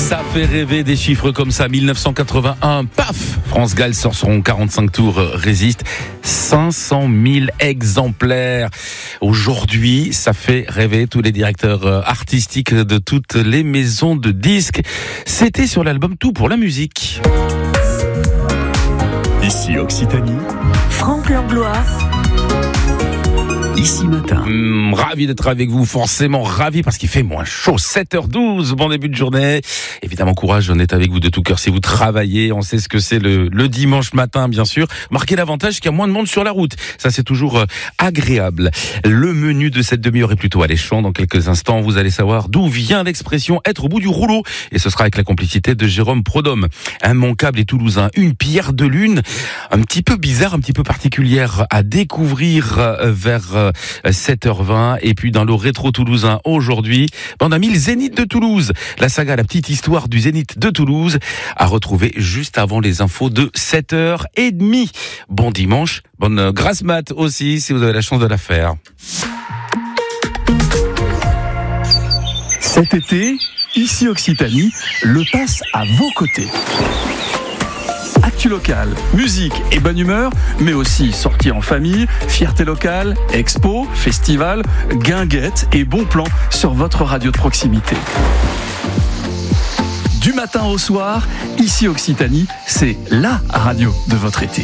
Ça fait rêver des chiffres comme ça. 1981, paf, France Gall sort son 45 tours résiste. 500 000 exemplaires. Aujourd'hui, ça fait rêver tous les directeurs artistiques de toutes les maisons de disques. C'était sur l'album Tout pour la musique. Ici Occitanie, Franck Langlois. Ici Matin. Ravi d'être avec vous, forcément ravi parce qu'il fait moins chaud. 7h12, bon début de journée. Évidemment, courage, on est avec vous de tout cœur. Si vous travaillez, on sait ce que c'est le dimanche matin, bien sûr. Marquez l'avantage qu'il y a moins de monde sur la route. Ça, c'est toujours agréable. Le menu de cette demi-heure est plutôt alléchant. Dans quelques instants, vous allez savoir d'où vient l'expression être au bout du rouleau. Et ce sera avec la complicité de Jérôme Prodhomme. Immanquable et toulousain. Une pierre de lune, un petit peu bizarre, un petit peu particulière à découvrir vers 7h20. Et puis dans le rétro toulousain aujourd'hui, on a mis le Zénith de Toulouse. La saga La petite histoire du Zénith de Toulouse à retrouver juste avant les infos de 7h30. Bon dimanche, bonne grasse mat aussi si vous avez la chance de la faire. Cet été, ici Occitanie, le passe à vos côtés. Actu locale, musique et bonne humeur, mais aussi sorties en famille, fierté locale, expo, festival, guinguettes et bons plans sur votre radio de proximité. Du matin au soir, ici Occitanie, c'est la radio de votre été.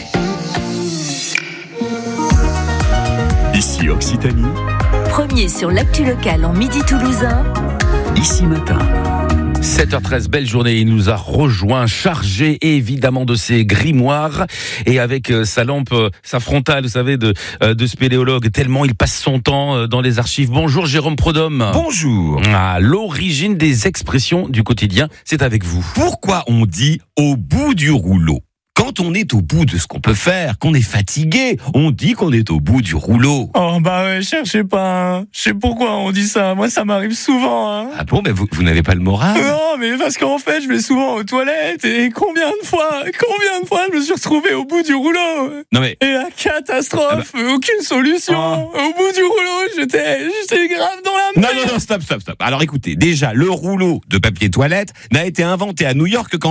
Ici Occitanie, Premier sur l'actu locale en midi toulousain. Ici Matin. 7h13, belle journée, il nous a rejoint, chargé évidemment de ses grimoires et avec sa lampe, sa frontale, vous savez, de spéléologue, tellement il passe son temps dans les archives. Bonjour Jérôme Prodhomme. Bonjour. L'origine des expressions du quotidien, c'est avec vous. Pourquoi on dit au bout du rouleau ? Quand on est au bout de ce qu'on peut faire, qu'on est fatigué, on dit qu'on est au bout du rouleau. Oh bah ouais, cherchez pas, hein. Je sais pourquoi on dit ça, moi ça m'arrive souvent. Hein. Ah bon, mais vous n'avez pas le moral ? Non, mais parce qu'en fait, je vais souvent aux toilettes et combien de fois je me suis retrouvé au bout du rouleau. Non mais... Et la catastrophe, aucune solution. Au bout du rouleau, j'étais grave dans la merde. Non, stop. Alors écoutez, déjà, le rouleau de papier toilette n'a été inventé à New York qu'en